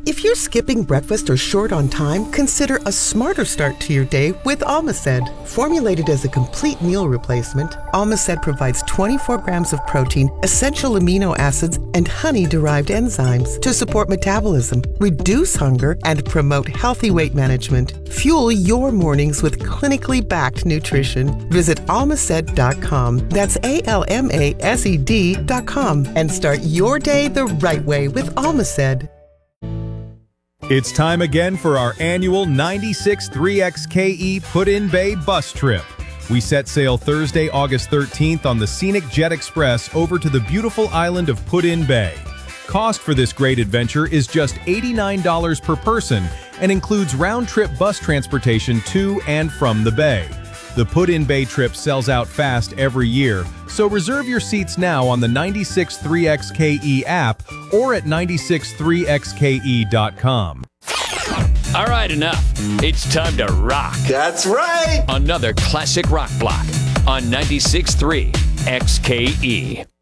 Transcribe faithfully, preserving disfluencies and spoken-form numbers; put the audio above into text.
If you're skipping breakfast or short on time, consider a smarter start to your day with Almaced. Formulated as a complete meal replacement, Almaced provides twenty-four grams of protein, essential amino acids, and honey-derived enzymes to support metabolism, reduce hunger, and promote healthy weight management. Fuel your mornings with clinically backed nutrition. Visit almaced dot com. That's A L M A S E D dot com and start your day the right way with Almaced. It's time again for our annual ninety-six three X K E Put-in Bay bus trip. We set sail Thursday, August thirteenth on the scenic Jet Express over to the beautiful island of Put-in Bay. Cost for this great adventure is just eighty-nine dollars per person and includes round-trip bus transportation to and from the bay. The Put-in Bay trip sells out fast every year, so reserve your seats now on the ninety-six three X K E app or at ninety-six three X K E dot com. All right, enough. It's time to rock. That's right. Another classic rock block on ninety-six three X K E.